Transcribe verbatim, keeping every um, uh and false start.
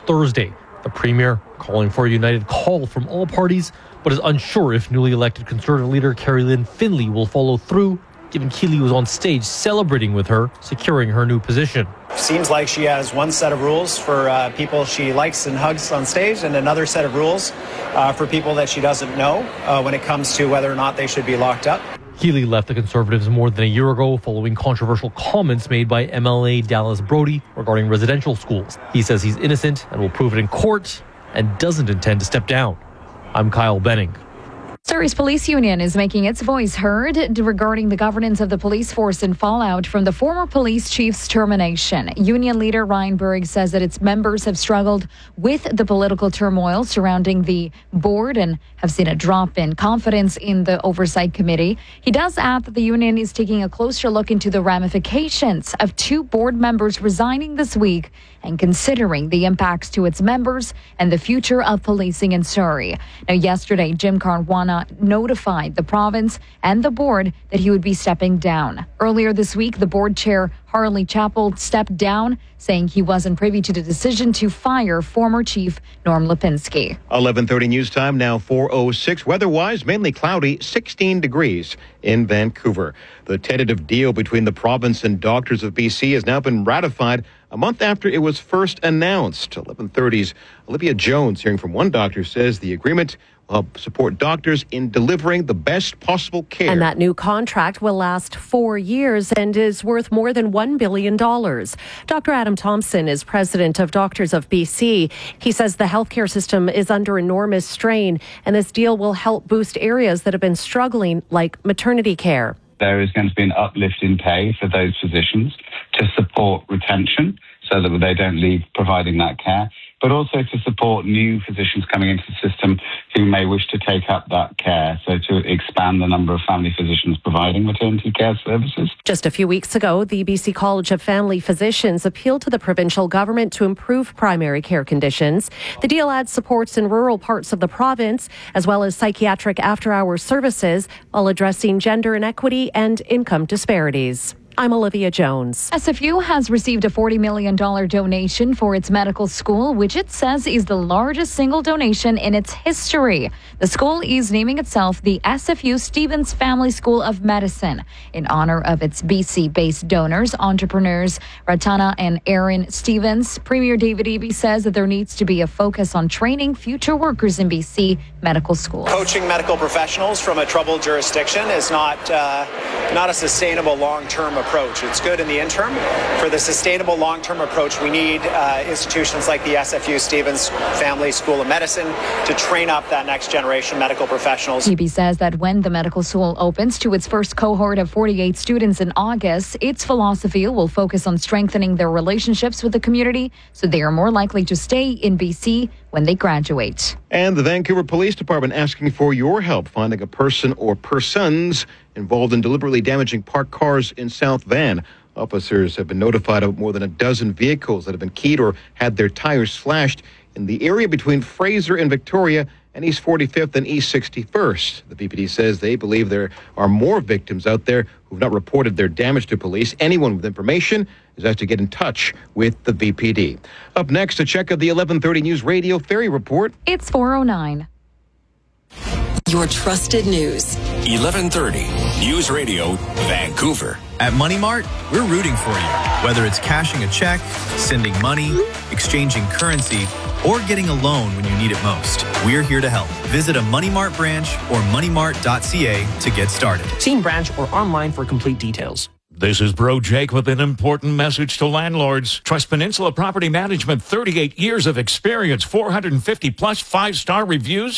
Thursday. The Premier calling for a united call from all parties, but is unsure if newly elected Conservative leader Carrie Lynn Finlay will follow through, given Keeley was on stage celebrating with her, securing her new position. Seems like she has one set of rules for uh, people she likes and hugs on stage, and another set of rules uh, for people that she doesn't know uh, when it comes to whether or not they should be locked up. Keeley left the Conservatives more than a year ago following controversial comments made by M L A Dallas Brody regarding residential schools. He says he's innocent and will prove it in court and doesn't intend to step down. I'm Kyle Benning. Surrey's police union is making its voice heard regarding the governance of the police force and fallout from the former police chief's termination. Union leader Ryan Berg says that its members have struggled with the political turmoil surrounding the board and have seen a drop in confidence in the oversight committee. He does add that the union is taking a closer look into the ramifications of two board members resigning this week and considering the impacts to its members and the future of policing in Surrey. Now, yesterday, Jim Caruana notified the province and the board that he would be stepping down. Earlier this week, the board chair, Harley Chappell, stepped down, saying he wasn't privy to the decision to fire former chief Norm Lipinski. eleven thirty news time, now four oh six. Weather-wise, mainly cloudy, sixteen degrees in Vancouver. The tentative deal between the province and Doctors of B C has now been ratified a month after it was first announced. eleven thirty's Olivia Jones, hearing from one doctor, says the agreement will help support doctors in delivering the best possible care. And that new contract will last four years and is worth more than one billion dollars. Doctor Adam Thompson is president of Doctors of B C. He says the healthcare system is under enormous strain, and this deal will help boost areas that have been struggling, like maternity care. There is going to be an uplift in pay for those physicians to support retention so that they don't leave providing that care, but also to support new physicians coming into the system who may wish to take up that care, so to expand the number of family physicians providing maternity care services. Just a few weeks ago, the B C College of Family Physicians appealed to the provincial government to improve primary care conditions. The deal adds supports in rural parts of the province, as well as psychiatric after-hours services, while addressing gender inequity and income disparities. I'm Olivia Jones. S F U has received a forty million dollars donation for its medical school, which it says is the largest single donation in its history. The school is naming itself the S F U Stevens Family School of Medicine in honor of its B C-based donors, entrepreneurs Ratana and Aaron Stevens. Premier David Eby says that there needs to be a focus on training future workers in B C medical schools. Poaching medical professionals from a troubled jurisdiction is not uh, not a sustainable long-term approach. It's good in the interim. For the sustainable long-term approach, we need uh, institutions like the S F U Stevens Family School of Medicine to train up that next generation medical professionals. Eby says that when the medical school opens to its first cohort of forty-eight students in August, its philosophy will focus on strengthening their relationships with the community so they are more likely to stay in B C when they graduate. And the Vancouver Police Department asking for your help finding a person or persons involved in deliberately damaging parked cars in South Van. Officers have been notified of more than a dozen vehicles that have been keyed or had their tires slashed in the area between Fraser and Victoria and East forty-fifth and East sixty-first. The V P D says they believe there are more victims out there who've not reported their damage to police. Anyone with information is asked to get in touch with the V P D. Up next, a check of the eleven thirty News Radio Ferry Report. It's four oh nine. Your trusted news. eleven thirty News Radio, Vancouver. At Money Mart, we're rooting for you. Whether it's cashing a check, sending money, exchanging currency, or getting a loan when you need it most, we're here to help. Visit a Money Mart branch or money mart dot c a to get started. See in branch or online for complete details. This is Bro Jake with an important message to landlords. Trust Peninsula Property Management, thirty-eight years of experience, four hundred fifty plus five-star reviews.